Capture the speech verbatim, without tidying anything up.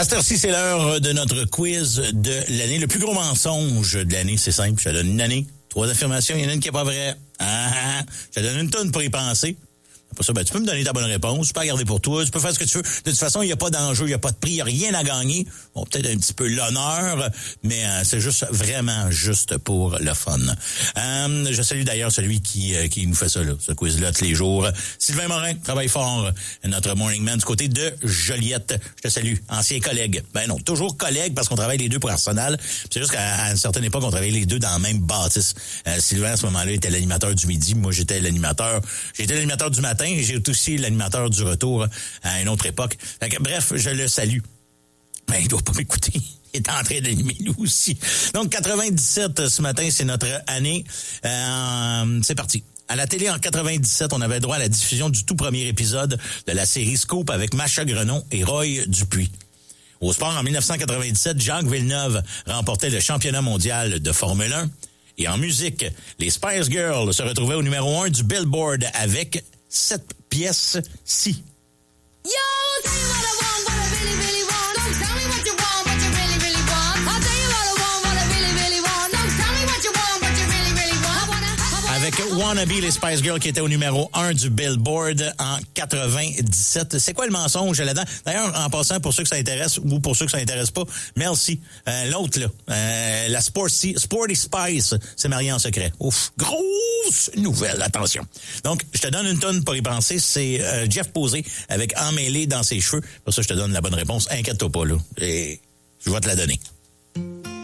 À cette heure-ci, c'est l'heure de notre quiz de l'année. Le plus gros mensonge de l'année, c'est simple. Je te donne une année, trois affirmations, il y en a une qui est pas vraie. Ah, ah, je te donne une tonne pour y penser. Après ça, ben, tu peux me donner ta bonne réponse, tu peux la garder pour toi, tu peux faire ce que tu veux. De toute façon, il n'y a pas d'enjeu, il n'y a pas de prix, il n'y a rien à gagner. Bon, peut-être un petit peu l'honneur, mais euh, c'est juste vraiment juste pour le fun. Euh, je salue d'ailleurs celui qui euh, qui nous fait ça, là, ce quiz-là, tous les jours. Sylvain Morin, travaille fort, notre morning man du côté de Joliette. Je te salue, ancien collègue. Ben non, toujours collègue parce qu'on travaille les deux pour Arsenal. C'est juste qu'à une certaine époque, on travaillait les deux dans la même bâtisse. Euh, Sylvain, à ce moment-là, était l'animateur du midi. Moi, j'étais l'animateur. J'étais l'animateur du matin. J'ai aussi l'animateur du retour à une autre époque. Fait que, bref, je le salue. Ben, il doit pas m'écouter. Il est en train d'animer nous aussi. Donc, quatre-vingt-dix-sept, ce matin, c'est notre année. Euh, c'est parti. À la télé, en quatre-vingt-dix-sept, on avait droit à la diffusion du tout premier épisode de la série Scoop avec Macha Grenon et Roy Dupuis. Au sport, en dix-neuf cent quatre-vingt-dix-sept, Jacques Villeneuve remportait le championnat mondial de Formule un. Et en musique, les Spice Girls se retrouvaient au numéro un du Billboard avec cette pièce-ci. Yo, tell you what I want, what I really, really want. Don't tell me what you want, what you really, really want. I'll tell you what I want, what I really, really want. Don't tell me what you want, what you really, really want. I wanna, I wanna... Avec Wannabe, les Spice Girls qui étaient au numéro un du Billboard en quatre-vingt-dix-sept. C'est quoi le mensonge là-dedans? D'ailleurs, en passant, pour ceux que ça intéresse ou pour ceux que ça intéresse pas, merci. Euh, l'autre, là, euh, la Sporty, Sporty Spice s'est mariée en secret. Ouf, grosse nouvelle, attention. Donc, je te donne une tonne pour y penser. C'est euh, Jeff Posé avec Emmêlé dans ses cheveux. Pour ça, je te donne la bonne réponse. Inquiète-toi pas, là. Et je vais te la donner.